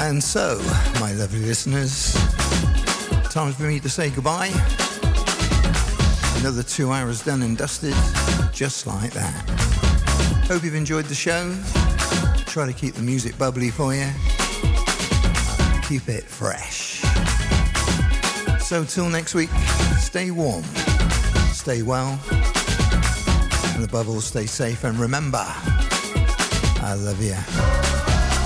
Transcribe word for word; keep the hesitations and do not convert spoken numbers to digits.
And so, my lovely listeners, time for me to say goodbye. Another two hours done and dusted, just like that. Hope you've enjoyed the show. Try to keep the music bubbly for you. Keep it fresh. So till next week, stay warm, stay well, and above all, stay safe. And remember, I love you.